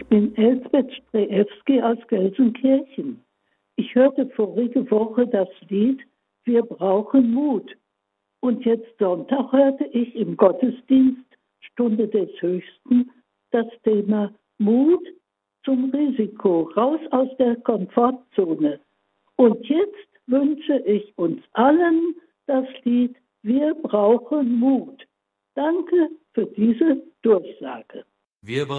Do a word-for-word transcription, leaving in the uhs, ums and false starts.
bin Elsbeth Strejewski aus Gelsenkirchen. Ich hörte vorige Woche das Lied Wir brauchen Mut. Und jetzt Sonntag hörte ich im Gottesdienst Stunde des Höchsten das Thema Mut zum Risiko, raus aus der Komfortzone. Und jetzt wünsche ich uns allen das Lied Wir brauchen Mut. Danke für diese Durchsage. Wir